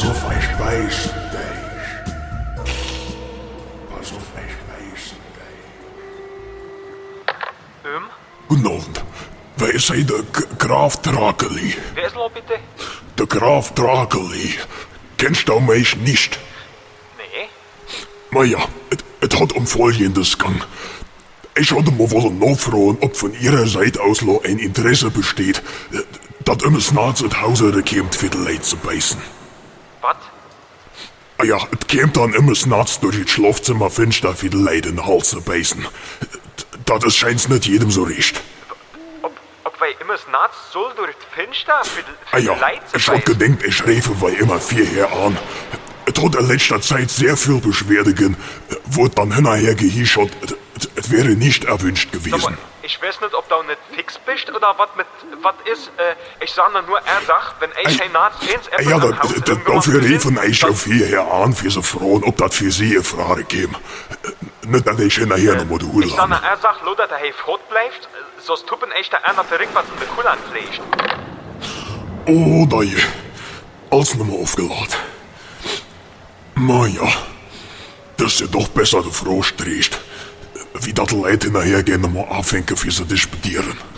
Pass auf, ich beiß dich. Pass auf, ich beiß dich. Guten Abend. Wer ist hier der Graf Drakeli? Wer ist noch bitte? Der Graf Drakeli. Kennst du mich nicht? Nee. Naja, es hat um Folgendes gegangen. Ich hatte mal wollen nachfragen, ob von Ihrer Seite aus noch ein Interesse besteht, dass immer Snarz in Hause kommt, für die Leute zu beißen. Was? Ah ja, es kommt dann immer Snarz durch das Schlafzimmerfenster für die Leute in den Hals zu beißen. Das scheint's nicht jedem so recht. Ob wir immer das Natz soll durch das Fenster für Ah die ja, Leute zu ich hab beißen? gedenkt, ich refe weil immer vierher an. Es hat in letzter Zeit sehr viel Beschwerde gegeben, wo dann hinterher gehischert, es wäre nicht erwünscht Sag gewesen. mal, ich weiß nicht, ob du nicht fix bist oder was ist. Ich sag nur, er sagt, wenn ich ein Natz ins Ah ja, dafür refen ich auf hierher an, für so Frauen, ob das für sie eine Frage käme. Nicht, dass ich hinterher noch mal die Hule Ich sag nur, habe. er sagt, Lothar, der hey fort bleibt, sonst tuppen echt der einer verrückt, was in der Kuhl anpflegt. Oh, da je. Alles nochmal aufgeladen. Na ja, das ist ja doch besser, du Frau stehst. Wie das Leute nachher gerne mal anfangen, für sie disputieren.